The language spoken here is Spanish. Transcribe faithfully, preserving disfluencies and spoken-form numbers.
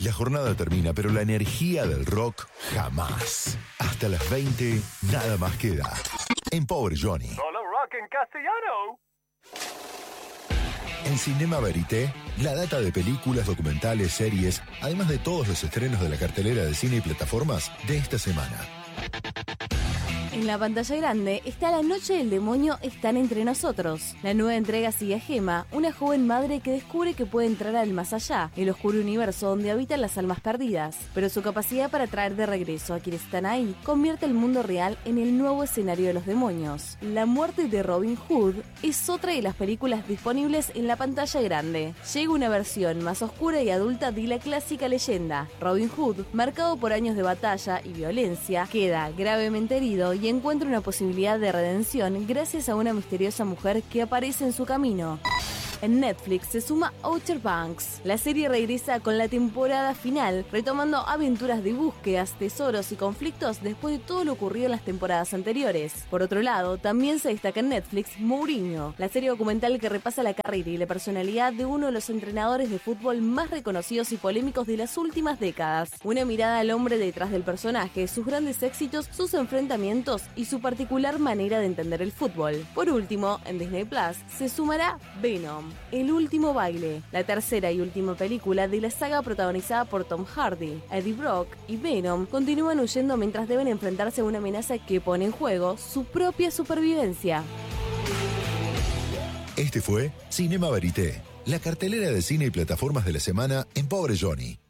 La jornada termina, pero la energía del rock jamás. Hasta las veinte, nada más queda. En Pobre Johnny. Solo rock en castellano. En Cinema Verité, la data de películas, documentales, series, además de todos los estrenos de la cartelera de cine y plataformas de esta semana. En la pantalla grande está La Noche del Demonio están entre nosotros. La nueva entrega sigue a Gemma, una joven madre que descubre que puede entrar al más allá, el oscuro universo donde habitan las almas perdidas. Pero su capacidad para traer de regreso a quienes están ahí convierte el mundo real en el nuevo escenario de los demonios. La muerte de Robin Hood es otra de las películas disponibles en la pantalla grande. Llega una versión más oscura y adulta de la clásica leyenda. Robin Hood, marcado por años de batalla y violencia, queda gravemente herido y encuentra una posibilidad de redención gracias a una misteriosa mujer que aparece en su camino. En Netflix se suma Outer Banks. La serie regresa con la temporada final, retomando aventuras de búsquedas, tesoros y conflictos después de todo lo ocurrido en las temporadas anteriores. Por otro lado, también se destaca en Netflix Mourinho, la serie documental que repasa la carrera y la personalidad de uno de los entrenadores de fútbol más reconocidos y polémicos de las últimas décadas. Una mirada al hombre detrás del personaje, sus grandes éxitos, sus enfrentamientos y su particular manera de entender el fútbol. Por último, en Disney Plus se sumará Venom, El último baile, la tercera y última película de la saga protagonizada por Tom Hardy. Eddie Brock y Venom continúan huyendo mientras deben enfrentarse a una amenaza que pone en juego su propia supervivencia. Este fue Cinema Verité, la cartelera de cine y plataformas de la semana en Pobre Johnny.